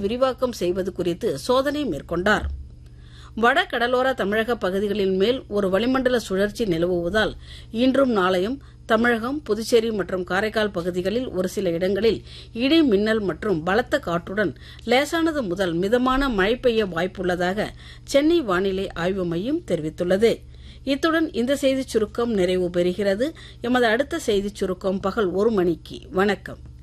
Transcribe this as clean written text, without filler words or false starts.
விரிவாக்கம் செய்வது குறித்து சோதனை மேற்கொண்டார். வட கடலோர தமிழக பகுதிகளின் மேல் ஒரு வளிமண்டல சுழற்சி நிலவுவதால் இன்றும் நாளையும் தமிழகம், புதுச்சேரி மற்றும் காரைக்கால் பகுதிகளில் ஒரு சில இடங்களில் இடி மின்னல் மற்றும் பலத்த காற்றுடன் லேசானது முதல் மிதமான மழை பெய்ய வாய்ப்புள்ளதாக சென்னை வானிலை ஆய்வு மையம் தெரிவித்துள்ளது. இத்துடன் இந்த செய்திச் சுருக்கம் நிறைவு பெறுகிறது. எமது அடுத்த செய்திச் சுருக்கம் பகல் 1 மணிக்கு. வணக்கம்.